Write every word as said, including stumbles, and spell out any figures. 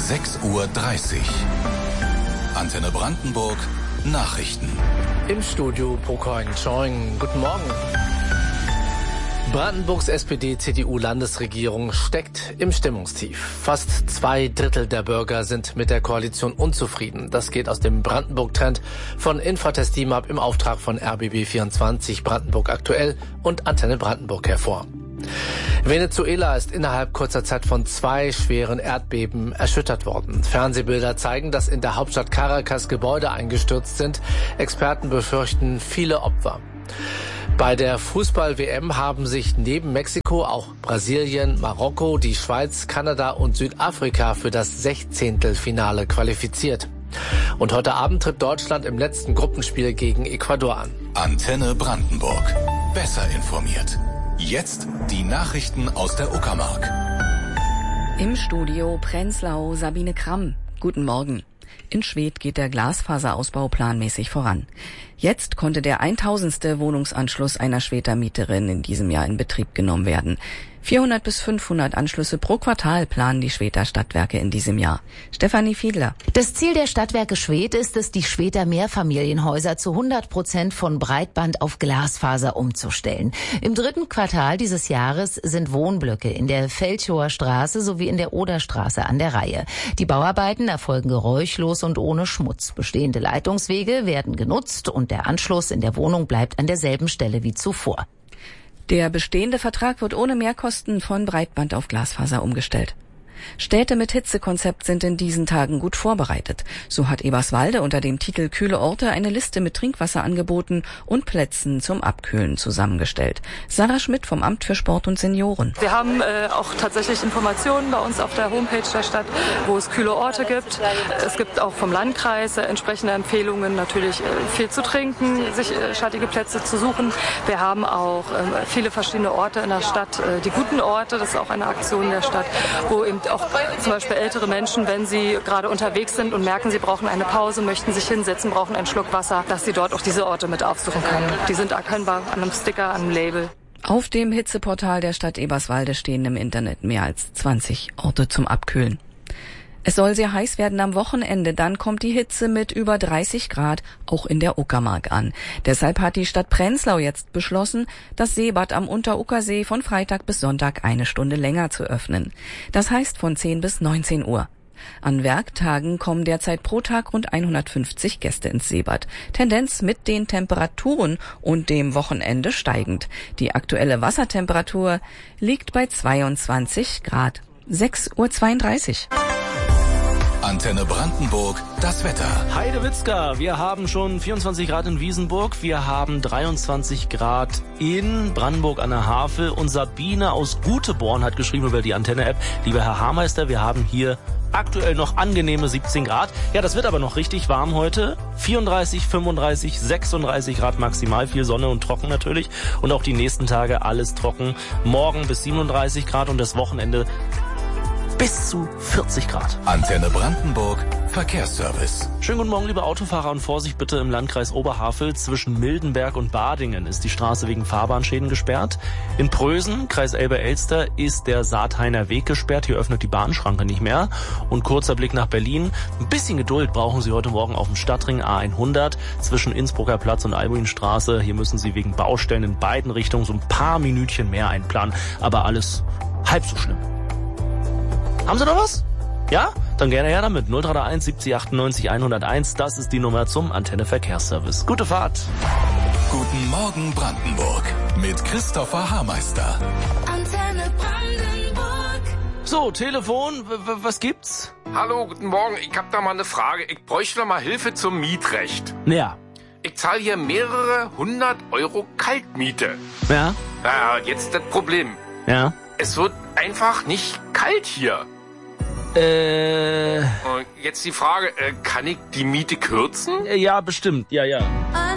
sechs Uhr dreißig. Antenne Brandenburg, Nachrichten. Im Studio Pokoin Choing. Guten Morgen. Brandenburgs S P D-C D U-Landesregierung steckt im Stimmungstief. Fast zwei Drittel der Bürger sind mit der Koalition unzufrieden. Das geht aus dem Brandenburg-Trend von Infratest DIMAP im Auftrag von R B B vierundzwanzig, Brandenburg aktuell und Antenne Brandenburg hervor. Venezuela ist innerhalb kurzer Zeit von zwei schweren Erdbeben erschüttert worden. Fernsehbilder zeigen, dass in der Hauptstadt Caracas Gebäude eingestürzt sind. Experten befürchten viele Opfer. Bei der Fußball-W M haben sich neben Mexiko auch Brasilien, Marokko, die Schweiz, Kanada und Südafrika für das Sechzehntelfinale qualifiziert. Und heute Abend tritt Deutschland im letzten Gruppenspiel gegen Ecuador an. Antenne Brandenburg. Besser informiert. Jetzt die Nachrichten aus der Uckermark. Im Studio Prenzlau Sabine Kramm. Guten Morgen. In Schwedt geht der Glasfaserausbau planmäßig voran. Jetzt konnte der tausendste Wohnungsanschluss einer Schwedter Mieterin in diesem Jahr in Betrieb genommen werden. vierhundert bis fünfhundert Anschlüsse pro Quartal planen die Schwedter Stadtwerke in diesem Jahr. Stefanie Fiedler. Das Ziel der Stadtwerke Schwedt ist es, die Schwedter Mehrfamilienhäuser zu hundert Prozent von Breitband auf Glasfaser umzustellen. Im dritten Quartal dieses Jahres sind Wohnblöcke in der Feldchower Straße sowie in der Oderstraße an der Reihe. Die Bauarbeiten erfolgen geräuschlos und ohne Schmutz. Bestehende Leitungswege werden genutzt und der Anschluss in der Wohnung bleibt an derselben Stelle wie zuvor. Der bestehende Vertrag wird ohne Mehrkosten von Breitband auf Glasfaser umgestellt. Städte mit Hitzekonzept sind in diesen Tagen gut vorbereitet. So hat Eberswalde unter dem Titel Kühle Orte eine Liste mit Trinkwasserangeboten und Plätzen zum Abkühlen zusammengestellt. Sarah Schmidt vom Amt für Sport und Senioren. Wir haben äh, auch tatsächlich Informationen bei uns auf der Homepage der Stadt, wo es kühle Orte gibt. Es gibt auch vom Landkreis äh, entsprechende Empfehlungen, natürlich äh, viel zu trinken, sich äh, schattige Plätze zu suchen. Wir haben auch äh, viele verschiedene Orte in der Stadt, äh, die guten Orte, das ist auch eine Aktion der Stadt, wo eben auch zum Beispiel ältere Menschen, wenn sie gerade unterwegs sind und merken, sie brauchen eine Pause, möchten sich hinsetzen, brauchen einen Schluck Wasser, dass sie dort auch diese Orte mit aufsuchen können. Die sind erkennbar an einem Sticker, an einem Label. Auf dem Hitzeportal der Stadt Eberswalde stehen im Internet mehr als zwanzig Orte zum Abkühlen. Es soll sehr heiß werden am Wochenende, dann kommt die Hitze mit über dreißig Grad auch in der Uckermark an. Deshalb hat die Stadt Prenzlau jetzt beschlossen, das Seebad am Unteruckersee von Freitag bis Sonntag eine Stunde länger zu öffnen. Das heißt von zehn bis neunzehn Uhr. An Werktagen kommen derzeit pro Tag rund hundertfünfzig Gäste ins Seebad. Tendenz mit den Temperaturen und dem Wochenende steigend. Die aktuelle Wassertemperatur liegt bei zweiundzwanzig Grad. sechs Uhr zweiunddreißig. Antenne Brandenburg, das Wetter. Heidewitzka, wir haben schon vierundzwanzig Grad in Wiesenburg, wir haben dreiundzwanzig Grad in Brandenburg an der Havel und Sabine aus Guteborn hat geschrieben über die Antenne-App, lieber Herr Haarmeister, wir haben hier aktuell noch angenehme siebzehn Grad. Ja, das wird aber noch richtig warm heute. vierunddreißig, fünfunddreißig, sechsunddreißig Grad maximal, viel Sonne und trocken natürlich. Und auch die nächsten Tage alles trocken. Morgen bis siebenunddreißig Grad und das Wochenende bis zu vierzig Grad. Antenne Brandenburg, Verkehrsservice. Schönen guten Morgen, liebe Autofahrer, und Vorsicht bitte im Landkreis Oberhavel. Zwischen Mildenberg und Badingen ist die Straße wegen Fahrbahnschäden gesperrt. In Prösen, Kreis Elbe-Elster, ist der Saathainer Weg gesperrt. Hier öffnet die Bahnschranke nicht mehr. Und kurzer Blick nach Berlin. Ein bisschen Geduld brauchen Sie heute Morgen auf dem Stadtring A hundert zwischen Innsbrucker Platz und Albuinstraße. Hier müssen Sie wegen Baustellen in beiden Richtungen so ein paar Minütchen mehr einplanen. Aber alles halb so schlimm. Haben Sie noch was? Ja? Dann gerne her damit. null drei eins siebzig achtundneunzig hunderteins. Das ist die Nummer zum Antenne Verkehrsservice. Gute Fahrt. Guten Morgen Brandenburg mit Christopher Haarmeister. Antenne Brandenburg. So, Telefon, w- w- was gibt's? Hallo, guten Morgen. Ich hab da mal eine Frage. Ich bräuchte noch mal Hilfe zum Mietrecht. Ja. Ich zahle hier mehrere hundert Euro Kaltmiete. Ja? Ja, jetzt das Problem. Ja? Es wird einfach nicht kalt hier. Äh... Und jetzt die Frage, äh, kann ich die Miete kürzen? Ja, bestimmt. Ja, ja.